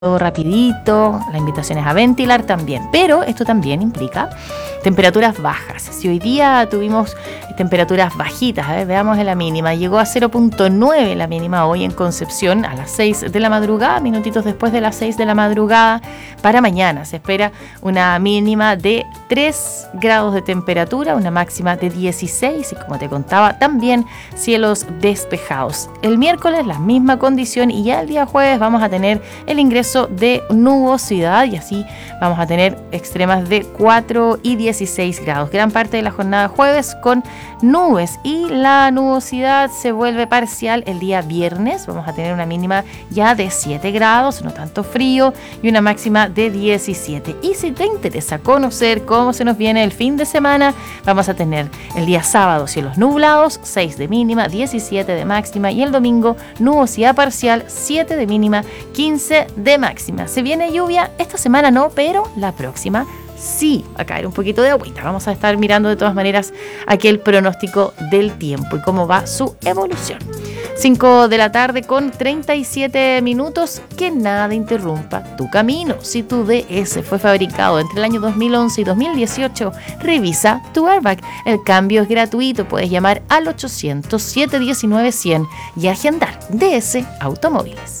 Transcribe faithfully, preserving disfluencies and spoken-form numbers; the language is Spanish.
todo rapidito, la invitación es a ventilar también, pero esto también implica temperaturas bajas. Si hoy día tuvimos temperaturas bajitas, a ver, veamos en la mínima, llegó a cero punto nueve la mínima hoy en Concepción a las seis de la madrugada, minutitos después de las seis de la madrugada. Para mañana se espera una mínima de tres grados de temperatura, una máxima de dieciséis y, como te contaba, también cielos despejados. El miércoles la misma condición y ya el día jueves vamos a tener el ingreso de nubosidad y así vamos a tener extremas de cuatro y dieciséis grados. Gran parte de la jornada jueves con nubes y la nubosidad se vuelve parcial el día viernes. Vamos a tener una mínima ya de siete grados, no tanto frío, y una máxima de diecisiete. Y si te interesa conocer cómo se nos viene el fin de semana, vamos a tener el día sábado cielos nublados, seis de mínima, diecisiete de máxima, y el domingo nubosidad parcial, siete de mínima, quince de máxima. Se viene lluvia, esta semana no, pero la próxima sí, va a caer un poquito de agüita. Vamos a estar mirando de todas maneras aquí el pronóstico del tiempo y cómo va su evolución. cinco de la tarde con treinta y siete minutos. Que nada interrumpa tu camino. Si tu D S fue fabricado entre el año dos mil once y dos mil dieciocho, revisa tu airbag. El cambio es gratuito. Puedes llamar al ochocientos, siete diecinueve, cien y agendar D S Automóviles.